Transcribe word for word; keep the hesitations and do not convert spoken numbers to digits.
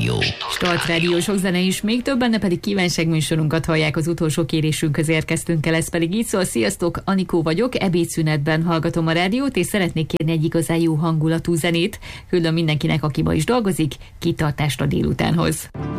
Rádió. Start Rádió, sok zene is, még több, benne pedig kívánságműsorunkat hallják, az utolsó kérésünkhöz érkeztünk el, ez pedig így szól. Sziasztok, Anikó vagyok, ebédszünetben hallgatom a rádiót, és szeretnék kérni egy igazán jó hangulatú zenét. Küldöm mindenkinek, aki ma is dolgozik, kitartást a délutánhoz.